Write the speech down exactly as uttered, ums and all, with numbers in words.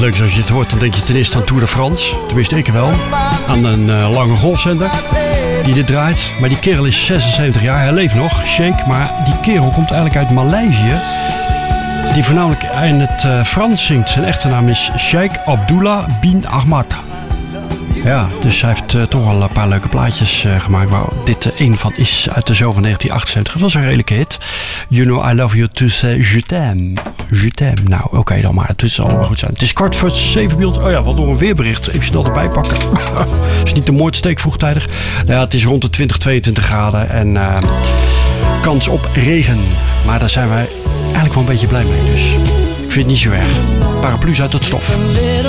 leuk als je het hoort. Dan denk je ten eerste aan Tour de France. Tenminste, ik wel. Aan een uh, lange golfzender die dit draait. Maar die kerel is zesenzeventig jaar. Hij leeft nog, Sheikh. Maar die kerel komt eigenlijk uit Maleisië. Die voornamelijk in het uh, Frans zingt. Zijn echte naam is Sheikh Abdullah bin Ahmad. Ja, dus hij heeft uh, toch wel een paar leuke plaatjes uh, gemaakt. Waar dit uh, een van is uit de zomer negentien achtenzeventig. Dat was een redelijke hit. You know I love you to say je t'aime. Je t'aime. Nou, oké okay dan maar. Het zal allemaal goed zijn. Het is kwart voor zeven beeld. Oh ja, wat door een weerbericht. Even snel erbij pakken. Is niet de moordsteek vroegtijdig. Nou ja, het is rond de twintig, tweeëntwintig graden. En uh, kans op regen. Maar daar zijn wij eigenlijk wel een beetje blij mee. Dus ik vind het niet zo erg. Paraplu's uit het stof.